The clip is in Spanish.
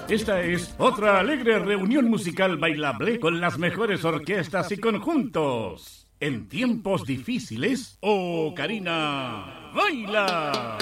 Esta es otra alegre reunión musical bailable con las mejores orquestas y conjuntos. En tiempos difíciles, ¡oh, Karina, baila!